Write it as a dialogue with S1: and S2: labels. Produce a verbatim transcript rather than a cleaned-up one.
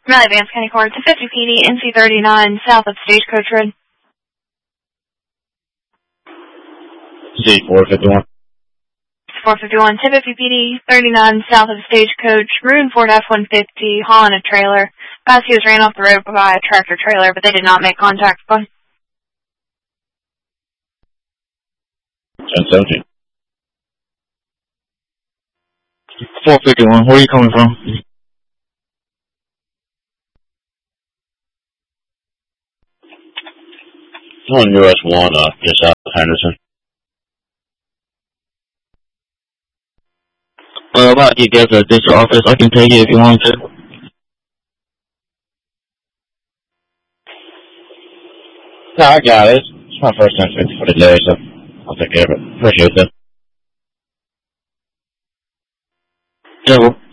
S1: Riley Vance County Court to fifty P D, N C thirty-nine, south of Stagecoach Road.
S2: C four fifty-one.
S1: four fifty-one, to fifty P D, thirty-nine, south of Stagecoach, Maroon Ford F one fifty, hauling a trailer. Passengers ran off the road by a tractor trailer, but they did not make contact with them.
S2: ten seventeen.
S3: four fifty-one, where are you coming from?
S2: On U S one, uh, just out of Henderson.
S3: Uh, about to get to the district office. I can take it if you want to.
S2: No, I got it. It's my first time fixing for the day, so I'll take care of it. Appreciate that.
S3: Double.